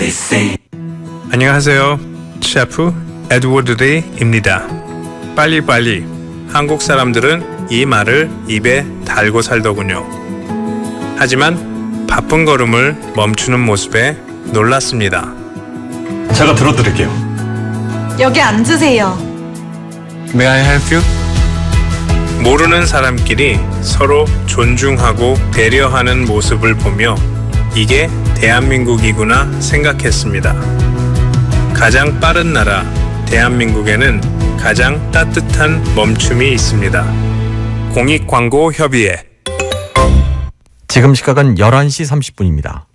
안녕하세요. 셰프 에드워드 리입니다. 빨리빨리. 한국 사람들은 이 말을 입에 달고 살더군요. 하지만 바쁜 걸음을 멈추는 모습에 놀랐습니다. 제가 들어드릴게요. 여기 앉으세요. May I help you? 모르는 사람끼리 서로 존중하고 배려하는 모습을 보며 이게 대한민국이구나 생각했습니다. 가장 빠른 나라 대한민국에는 가장 따뜻한 멈춤이 있습니다. 공익광고협의회. 지금 시각은 11시 30분입니다.